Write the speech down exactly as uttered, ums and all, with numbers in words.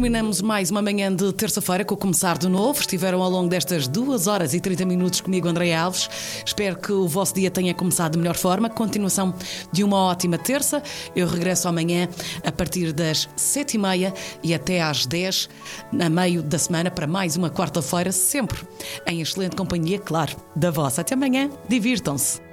terminamos mais uma manhã de terça-feira com o Começar de Novo. Estiveram ao longo destas duas horas e trinta minutos comigo, André Alves. Espero que o vosso dia tenha começado de melhor forma. Continuação de uma ótima terça. Eu regresso amanhã a partir das sete e meia e até às dez, a meio da semana, para mais uma quarta-feira, sempre em excelente companhia, claro, da vossa. Até amanhã. Divirtam-se.